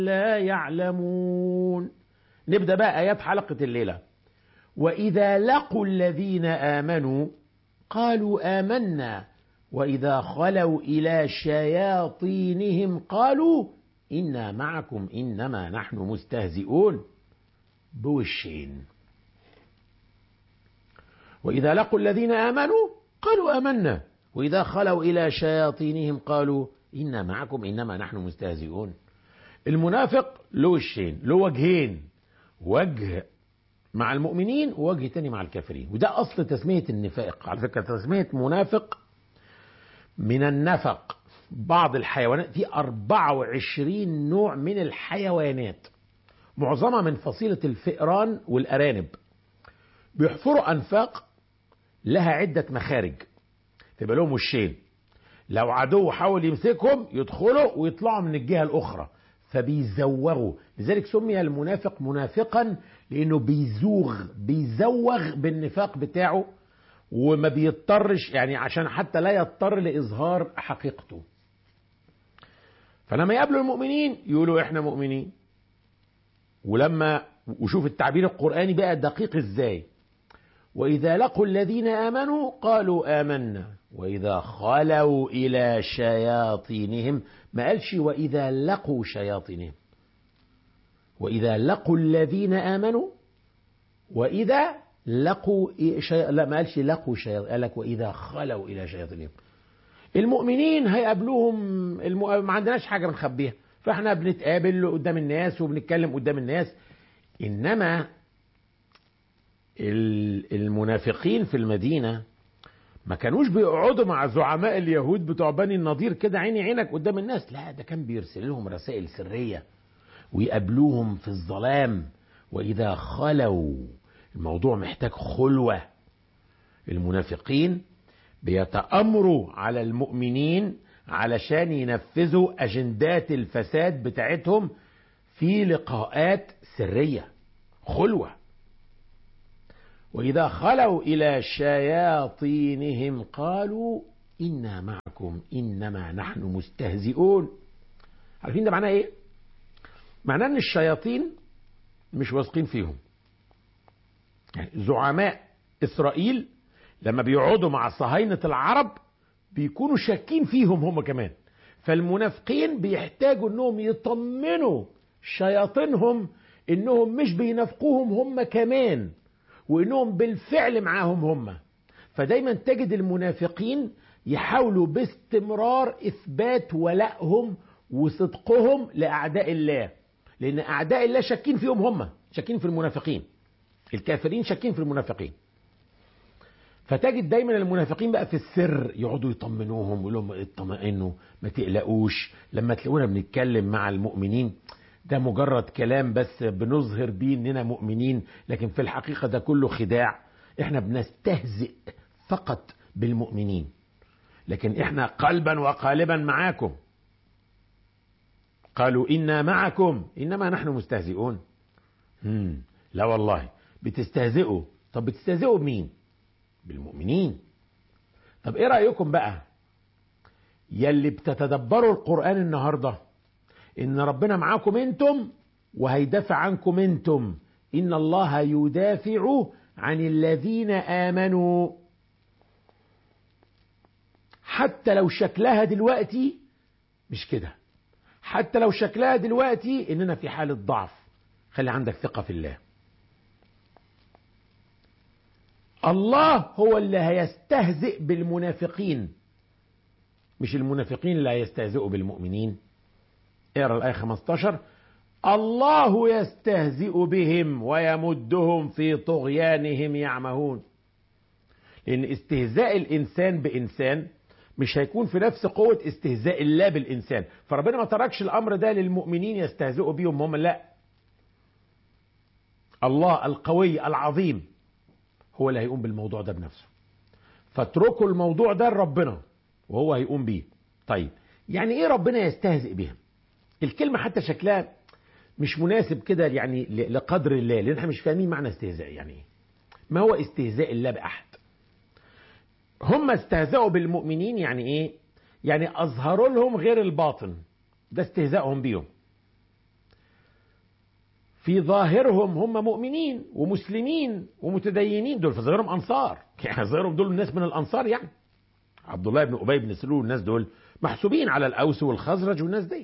لا يعلمون. نبدأ بقى آيات حلقة الليلة. وإذا لقوا الذين آمنوا قالوا آمنا وإذا خلوا إلى شياطينهم قالوا إنا معكم إنما نحن مستهزئون. بوشين. وإذا لقوا الذين آمنوا قالوا آمنا وإذا خلوا إلى شياطينهم قالوا إنا معكم إنما نحن مستهزئون. المنافق له وشين، له وجهين، وجه مع المؤمنين ووجه تاني مع الكافرين. وده أصل تسمية النفاق. على فكرة تسمية منافق من النفق. بعض الحيوانات في 24 نوع من الحيوانات، معظمها من فصيلة الفئران والأرانب، بيحفروا أنفاق لها عدة مخارج، تبقى لهم وشين. لو عدو حاول يمسكهم يدخلوا ويطلعوا من الجهة الأخرى، فبيزوغوا. لذلك سمي المنافق منافقا، لأنه بيزوغ بالنفاق بتاعه، وما بيضطرش يعني عشان حتى لا يضطر لإظهار حقيقته. فلما يقابلوا المؤمنين يقولوا احنا مؤمنين. وشوف التعبير القرآني بقى دقيق ازاي. وإذا لقوا الذين آمنوا قالوا آمنا وإذا خلوا إلى شياطينهم، ما قالش وإذا لقوا شياطينهم. وإذا لقوا الذين آمنوا وإذا لقوا لا، ما قالش لقوا شياطين، قال لك وإذا خلوا إلى شياطينهم. المؤمنين هيقابلوهم ما عندناش حاجة بنخبيها، فاحنا بنتقابل قدام الناس وبنتكلم قدام الناس. إنما المنافقين في المدينة ما كانوش بيقعدوا مع زعماء اليهود بتوع بني النضير كده عيني عينك قدام الناس، لا، ده كان بيرسل لهم رسائل سرية ويقابلوهم في الظلام. وإذا خلوا، الموضوع محتاج خلوة. المنافقين بيتأمروا على المؤمنين علشان ينفذوا أجندات الفساد بتاعتهم في لقاءات سرية، خلوة. وإذا خلوا إلى شياطينهم قالوا إنا معكم إنما نحن مستهزئون. عارفين ده معناه إيه؟ معناه إن الشياطين مش واثقين فيهم. يعني زعماء إسرائيل لما بيقعدوا مع صهاينة العرب بيكونوا شاكين فيهم هم كمان. فالمنافقين بيحتاجوا إنهم يطمنوا شياطينهم إنهم مش بينافقوهم هم كمان، وإنهم بالفعل معاهم هم. فدايما تجد المنافقين يحاولوا باستمرار إثبات ولائهم وصدقهم لأعداء الله، لأن أعداء الله شاكين فيهم هم، شاكين في المنافقين. الكافرين شاكين في المنافقين. فتجد دايما المنافقين بقى في السر يقعدوا يطمنوهم ويقول لهم اطمئنوا ما تقلقوش، لما تلاقونا بنتكلم مع المؤمنين ده مجرد كلام بس بنظهر بيه اننا مؤمنين، لكن في الحقيقة ده كله خداع. احنا بنستهزئ فقط بالمؤمنين، لكن احنا قلبا وقالبا معاكم. قالوا إنا معكم إنما نحن مستهزئون. لا والله بتستهزئوا. طب بتستهزئوا بمين؟ بالمؤمنين. طب ايه رأيكم بقى يلي بتتدبروا القرآن النهاردة ان ربنا معاكم انتم وهيدافع عنكم انتم. ان الله يدافع عن الذين آمنوا. حتى لو شكلها دلوقتي مش كده، حتى لو شكلها دلوقتي اننا في حالة ضعف، خلي عندك ثقة في الله. الله هو اللي هيستهزئ بالمنافقين، مش المنافقين اللي هيستهزئوا بالمؤمنين. اقرأ الآية 15. الله يستهزئ بهم ويمدهم في طغيانهم يعمهون. لأن استهزاء الإنسان بإنسان مش هيكون في نفس قوة استهزاء الله بالإنسان. فربنا ما تركش الأمر ده للمؤمنين يستهزئوا بيهم هم، لا، الله القوي العظيم هو اللي هيقوم بالموضوع ده بنفسه. فاتركوا الموضوع ده لربنا وهو هيقوم بيه. طيب يعني ايه ربنا يستهزئ بهم؟ الكلمة حتى شكلها مش مناسب كده يعني لقدر الله، لان احنا مش فاهمين معنى استهزاء يعني ايه. ما هو استهزاء الله بأحد؟ هم استهزأوا بالمؤمنين يعني ايه؟ يعني اظهروا لهم غير الباطن، ده استهزائهم بيهم. في ظاهرهم هم مؤمنين ومسلمين ومتدينين، دول في ظاهرهم أنصار، يعني ظاهرهم دول الناس من الأنصار، يعني عبد الله بن أبي بن سلول والناس دول محسوبين على الأوس والخزرج والناس دي.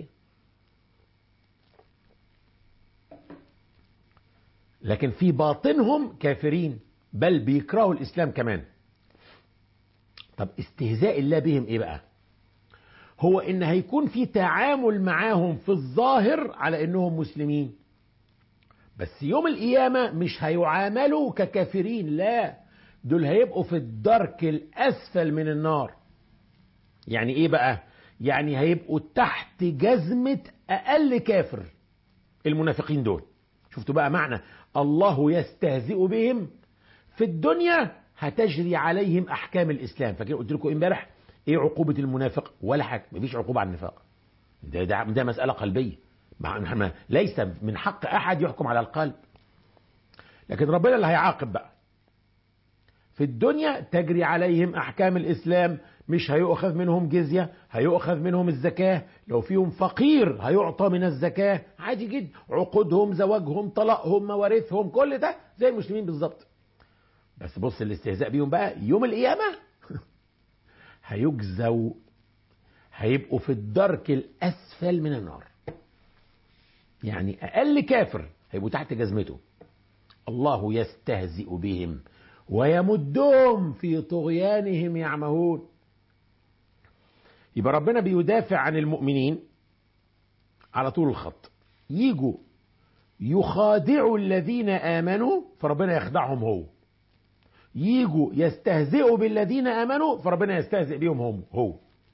لكن في باطنهم كافرين، بل بيكرهوا الإسلام كمان. طب استهزاء الله بهم إيه بقى؟ هو إن هيكون في تعامل معاهم في الظاهر على إنهم مسلمين، بس يوم القيامة مش هيعاملوا ككافرين، لا، دول هيبقوا في الدرك الأسفل من النار. يعني إيه بقى؟ يعني هيبقوا تحت جزمة أقل كافر، المنافقين دول. شفتوا بقى معنى الله يستهزئ بهم؟ في الدنيا هتجري عليهم أحكام الإسلام. فاكر قلت لكم امبارح إيه عقوبة المنافق؟ ولا حاجة، مفيش عقوبة على النفاق. ده مسألة قلبية، ليس من حق أحد يحكم على القلب، لكن ربنا اللي هيعاقب بقى. في الدنيا تجري عليهم أحكام الإسلام، مش هيؤخذ منهم جزية، هيؤخذ منهم الزكاة، لو فيهم فقير هيعطى من الزكاة عادي جدا، عقودهم، زواجهم، طلاقهم، موارثهم، كل ده زي المسلمين بالظبط. بس بص الاستهزاء بيهم بقى يوم القيامة هيجزوا، هيبقوا في الدرك الأسفل من النار، يعني أقل كافر هيبقوا تحت جزمته. الله يستهزئ بهم ويمدهم في طغيانهم يعمهون. يبقى ربنا بيدافع عن المؤمنين على طول الخط، يجوا يخادعوا الذين آمنوا فربنا يخدعهم هو، يجوا يستهزئوا بالذين آمنوا فربنا يستهزئ بهم هو.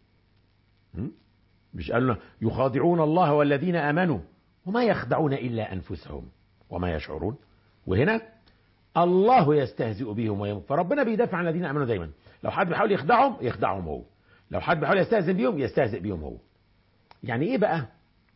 مش قالنا يخادعون الله والذين آمنوا وما يخدعون إلا أنفسهم وما يشعرون؟ وهنا الله يستهزئ بهم فربنا بيدافع عن الذين آمنوا دايما. لو حد بيحاول يخدعهم هو، لو حد بيحاول يستهزئ بهم يستهزئ بهم هو. يعني ايه بقى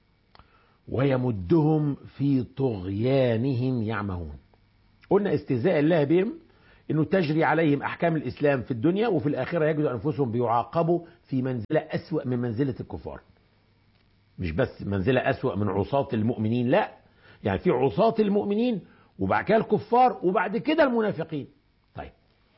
ويمدهم في طغيانهم يعمهون؟ قلنا استهزاء الله بهم انه تجري عليهم احكام الاسلام في الدنيا، وفي الاخره يجدوا انفسهم بيعاقبوا في منزله اسوأ من منزله الكفار. مش بس منزله اسوأ من عصاة المؤمنين، لا، يعني في عصاة المؤمنين وبعد كده الكفار وبعد كده المنافقين. طيب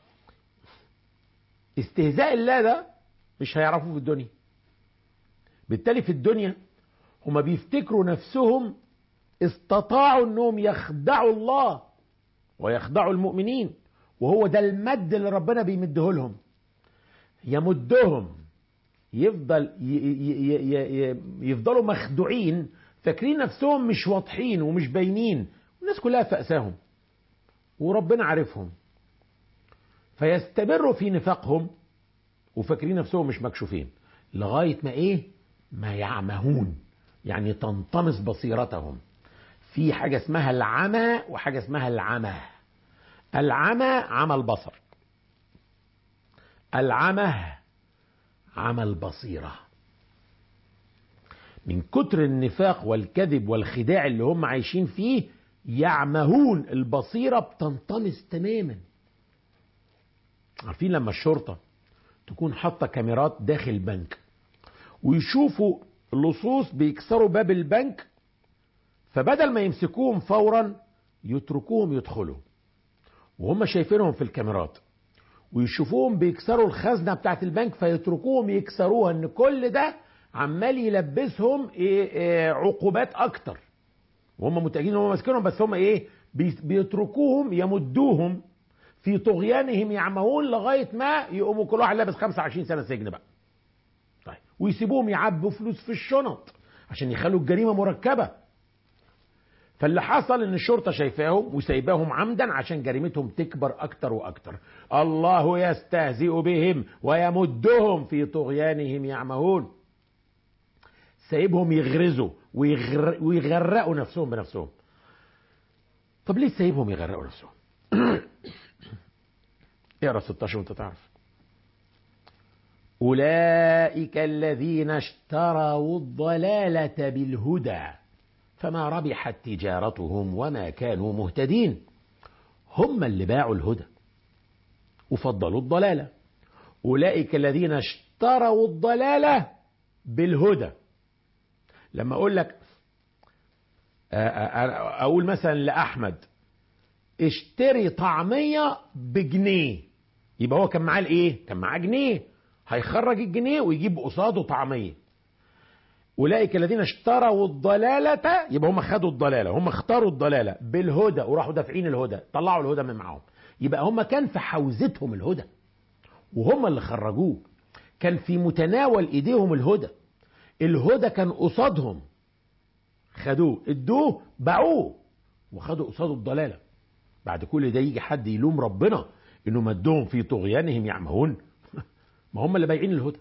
استهزاء الله ده مش هيعرفوه في الدنيا، بالتالي في الدنيا هما بيفتكروا نفسهم استطاعوا انهم يخدعوا الله ويخدعوا المؤمنين، وهو ده المد اللي ربنا بيمده لهم، يمدهم يفضلوا مخدوعين، فاكرين نفسهم مش واضحين ومش باينين، الناس كلها فأساهم وربنا عارفهم، فيستمروا في نفاقهم وفاكرين نفسهم مش مكشوفين، لغاية ما ايه؟ ما يعمهون، يعني تنطمس بصيرتهم. في حاجة اسمها العمى وحاجة اسمها العمى. العمى عمى البصر، العمى عمى البصيرة. من كتر النفاق والكذب والخداع اللي هم عايشين فيه يعمهون، البصيرة بتنطمس تماما. عارفين لما الشرطة تكون حاطة كاميرات داخل البنك ويشوفوا اللصوص بيكسروا باب البنك، فبدل ما يمسكوهم فورا يتركوهم يدخلوا وهم شايفينهم في الكاميرات، ويشوفوهم بيكسروا الخزنة بتاعت البنك فيتركوهم يكسروها، ان كل ده عمال يلبسهم عقوبات اكتر، وهم متأكدين ان هم ماسكينهم، بس هم بيتركوهم يمدوهم في طغيانهم يعمهون لغاية ما يقوموا كل واحد لابس 25 سنة سجن بقى. طيب ويسيبوهم يعبوا فلوس في الشنط عشان يخلوا الجريمة مركبة. فاللي حصل ان الشرطة شايفاهم وسايباهم عمدا عشان جريمتهم تكبر اكتر واكتر. الله يستهزئ بهم ويمدهم في طغيانهم يعمهون، سايبهم يغرزوا ويغرقوا نفسهم بنفسهم. طب ليه سايبهم يغرقوا نفسهم؟ اقرا 16 وانت تعرف. أولئك الذين اشتروا الضلالة بالهدى فما ربحت تجارتهم وما كانوا مهتدين. هم اللي باعوا الهدى وفضلوا الضلالة. أولئك الذين اشتروا الضلالة بالهدى. لما أقول لك اقول مثلا لاحمد اشتري طعمية بجنيه، يبقى هو كان معاه الايه؟ كان معاه جنيه، هيخرج الجنيه ويجيب قصاده طعمية. اولئك الذين اشتروا الضلالة، يبقى هم خدوا الضلالة، هم اختاروا الضلالة بالهدى وراحوا دافعين الهدى، طلعوا الهدى من معاهم. يبقى هم كان في حوزتهم الهدى وهم اللي خرجوه، كان في متناول ايديهم الهدى، الهدى كان قصادهم، خدوه ادوه باعوه وخدوا قصاده الضلالة. بعد كل ده يجي حد يلوم ربنا انه مدهم في طغيانهم يعمهون؟ ما هم اللي بايعين الهدى.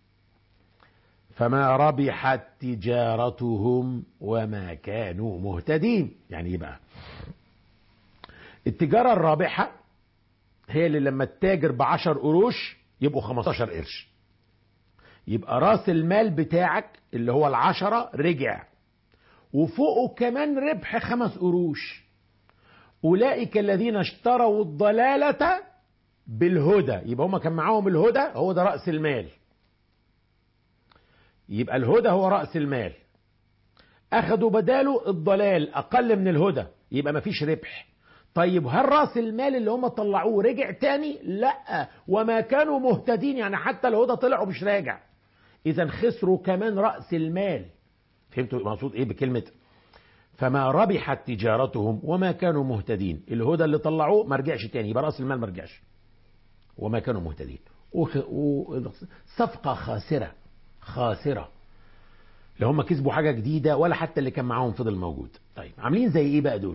فما ربحت تجارتهم وما كانوا مهتدين. يعني ايه بقى؟ التجارة الرابحة هي اللي لما التاجر ب10 قروش يبقوا 15 قرش، يبقى راس المال بتاعك اللي هو 10 رجع وفوقه كمان ربح 5 قروش. أولئك الذين اشتروا الضلالة بالهدى، يبقى هم كان معاهم الهدى، هو ده رأس المال، يبقى الهدى هو رأس المال، أخذوا بداله الضلال أقل من الهدى، يبقى مفيش ربح. طيب هل رأس المال اللي هم طلعوه رجع تاني؟ لا، وما كانوا مهتدين، يعني حتى الهدى طلعوا مش راجع، إذا خسروا كمان رأس المال. فهمتوا مقصود إيه بكلمة فما ربحت تجارتهم وما كانوا مهتدين؟ الهدى اللي طلعوه ما رجعش تاني، يبقى رأس المال ما رجعش وما كانوا مهتدين، صفقة خاسرة خاسرة، لا هم كسبوا حاجة جديدة ولا حتى اللي كان معاهم فضل موجود. طيب عاملين زي ايه بقى دول؟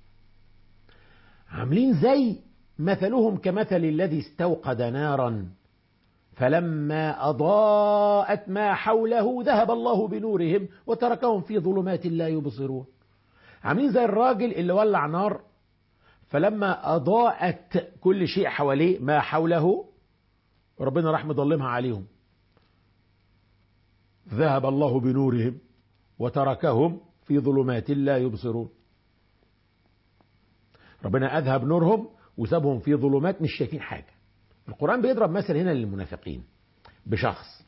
عاملين زي مثلهم كمثل الذي استوقد نارا فلما أضاءت ما حوله ذهب الله بنورهم وتركهم في ظلمات لا يبصرون. عاملين زي الراجل اللي ولع نار فلما أضاءت كل شيء حواليه ما حوله ربنا راح مضلمها عليهم، ذهب الله بنورهم وتركهم في ظلمات لا يبصرون. ربنا أذهب نورهم وسابهم في ظلمات مش شايفين حاجة. القرآن بيضرب مثل هنا للمنافقين بشخص